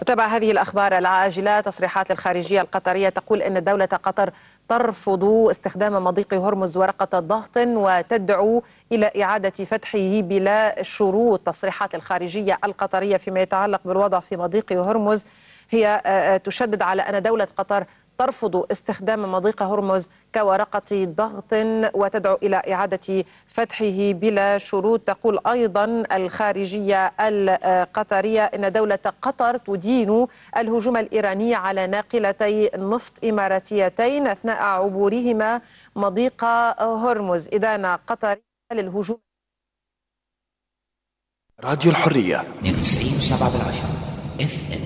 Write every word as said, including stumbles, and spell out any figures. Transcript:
نتابع هذه الأخبار العاجلة. تصريحات الخارجية القطرية تقول أن دولة قطر ترفض استخدام مضيق هرمز ورقة ضغط وتدعو إلى إعادة فتحه بلا شروط. تصريحات الخارجية القطرية فيما يتعلق بالوضع في مضيق هرمز هي تشدد على أن دولة قطر ترفض استخدام مضيق هرمز كورقة ضغط وتدعو إلى إعادة فتحه بلا شروط. تقول أيضا الخارجية القطرية أن دولة قطر تدين الهجوم الإيراني على ناقلتي نفط إماراتيتين أثناء عبورهما مضيق هرمز. إدانة قطرية للهجوم. راديو الحرية اثنين وتسعين وسبعة بالعشرة اف ام.